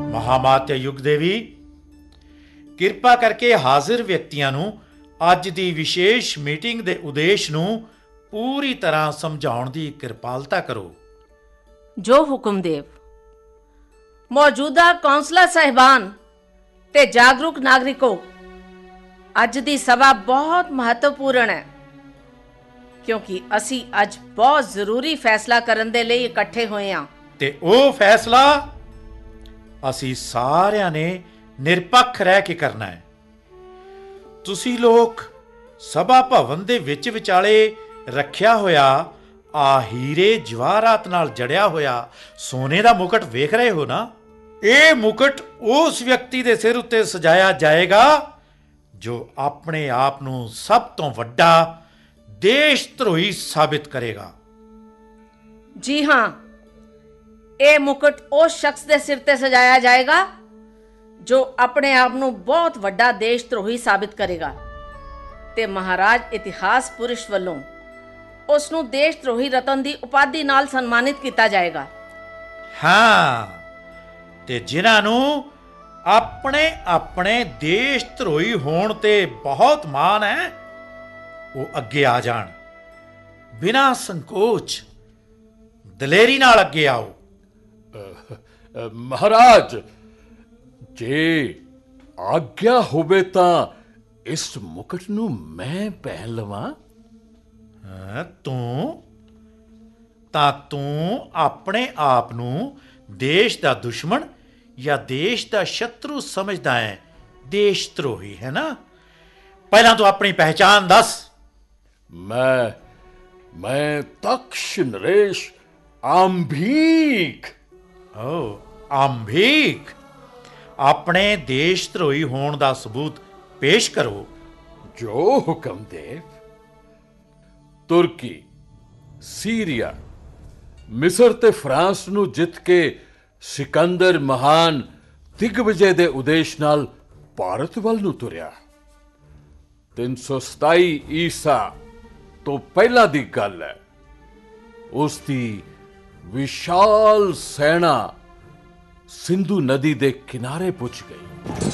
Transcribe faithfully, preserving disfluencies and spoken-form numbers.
ਮਹਾਮਾਤਯ ਯੁੱਗ ਦੇਵੀ, ਕਿਰਪਾ ਕਰਕੇ ਹਾਜ਼ਰ ਵਿਅਕਤੀਆਂ ਨੂੰ ਅੱਜ ਦੀ ਵਿਸ਼ੇਸ਼ ਮੀਟਿੰਗ ਦੇ ਉਦੇਸ਼ ਨੂੰ ਪੂਰੀ ਤਰ੍ਹਾਂ ਸਮਝਾਉਣ ਦੀ ਕਿਰਪਾਲਤਾ ਕਰੋ। ਜੋ ਹੁਕਮਦੇਵ। ਮੌਜੂਦਾ ਕੌਂਸਲਰ ਸਾਹਿਬਾਨ ਤੇ ਜਾਗਰੂਕ ਨਾਗਰਿਕੋ, ਅੱਜ ਦੀ ਸਭਾ ਬਹੁਤ ਮਹੱਤਵਪੂਰਨ ਹੈ ਕਿਉਂਕਿ ਅਸੀਂ ਅੱਜ ਬਹੁਤ ਜ਼ਰੂਰੀ ਫੈਸਲਾ ਕਰਨ ਦੇ ਲਈ ਇਕੱਠੇ ਹੋਏ ਹਾਂ। ਤੇ ਉਹ ਫੈਸਲਾ ਅਸੀਂ ਸਾਰਿਆਂ ਨੇ ਨਿਰਪੱਖ ਰਹਿ ਕੇ ਕਰਨਾ ਹੈ। ਤੁਸੀਂ ਲੋਕ ਸਭਾ ਭਵਨ ਦੇ ਵਿੱਚ ਵਿਚਾਲੇ ਰੱਖਿਆ ਹੋਇਆ ਆ ਹੀਰੇ ਜਵਾਹਰਾਤ ਨਾਲ ਜੜਿਆ ਹੋਇਆ ਸੋਨੇ ਦਾ ਮੁਕਟ ਵੇਖ ਰਹੇ ਹੋ ਨਾ? ਇਹ ਮੁਕਟ ਉਸ ਵਿਅਕਤੀ ਦੇ ਸਿਰ ਉੱਤੇ ਸਜਾਇਆ ਜਾਏਗਾ ਜੋ ਆਪਣੇ ਆਪ ਨੂੰ ਸਭ ਤੋਂ ਵੱਡਾ ਦੇਸ਼ ਧਰੋਹੀ ਸਾਬਿਤ ਕਰੇਗਾ। ਜੀ ਹਾਂ, ਇਹ ਮੁਕਟ ਉਸ ਸ਼ਖਸ ਦੇ ਸਿਰ ਤੇ ਸਜਾਇਆ ਜਾਏਗਾ ਜੋ ਆਪਣੇ ਆਪ ਨੂੰ ਬਹੁਤ ਵੱਡਾ ਦੇਸ਼ ਧਰੋਹੀ ਸਾਬਿਤ ਕਰੇਗਾ ਤੇ ਮਹਾਰਾਜ ਇਤਿਹਾਸ ਪੁਰਸ਼ ਵੱਲੋਂ ਉਸ ਨੂੰ ਦੇਸ਼ ਧਰੋਹੀ ਰਤਨ ਦੀ ਉਪਾਧੀ ਨਾਲ ਸਨਮਾਨਿਤ ਕੀਤਾ ਜਾਏਗਾ। ਹਾਂ, ਤੇ ਜਿਨ੍ਹਾਂ ਨੂੰ ਆਪਣੇ ਆਪਣੇ ਦੇਸ਼ ਧਰੋਹੀ ਹੋਣ ਤੇ ਬਹੁਤ ਮਾਣ ਹੈ, ਉਹ ਅੱਗੇ ਆ ਜਾਣ। ਬਿਨਾਂ ਸੰਕੋਚ ਦਲੇਰੀ ਨਾਲ ਅੱਗੇ ਆਓ। ਮਹਾਰਾਜ, ਜੇ ਆਗਿਆ ਹੋਵੇ ਤਾਂ ਇਸ ਮੁਕਟ ਨੂੰ ਮੈਂ ਪਹਿਨ ਲਵਾਂ। ਤੂੰ ਤਾਂ ਤੂੰ ਆਪਣੇ ਆਪ ਨੂੰ ਦੇਸ਼ ਦਾ ਦੁਸ਼ਮਣ ਜਾਂ ਦੇਸ਼ ਦਾ ਸ਼ਤਰੂ ਸਮਝਦਾ ਹੈ, ਦੇਸ਼ ਧਰੋਹੀ, ਹੈ ਨਾ? ਪਹਿਲਾਂ ਤੂੰ ਆਪਣੀ ਪਹਿਚਾਨ ਦੱਸ। ਮੈਂ ਮੈਂ ਤਕਸ਼ ਨਰੇਸ਼ ਆਂਭੀਕ। ਓ ਆਂਭੀਕ, ਆਪਣੇ ਦੇਸ਼ ਧਰੋਹੀ ਹੋਣ ਦਾ ਸਬੂਤ ਪੇਸ਼ ਕਰੋ। ਜੋ ਹੁਕਮਦੇਵ। ਤੁਰਕੀ, ਸੀਰੀਆ, ਮਿਸਰ ਤੇ ਫਰਾਂਸ ਨੂੰ ਜਿੱਤ ਕੇ ਸਿਕੰਦਰ ਮਹਾਨ ਦਿਗਵਿਜੇ ਦੇ ਉਦੇਸ਼ ਨਾਲ ਭਾਰਤ ਵੱਲ ਨੂੰ ਤੁਰਿਆ। ਤਿੰਨ ਸੌ ਸਤਾਈ ਈਸਾ ਤੋਂ ਪਹਿਲਾਂ ਦੀ ਗੱਲ ਹੈ। ਉਸ ਦੀ ਵਿਸ਼ਾਲ ਸੈਨਾ ਸਿੰਧੂ ਨਦੀ ਦੇ ਕਿਨਾਰੇ ਪੁੱਜ ਗਈ।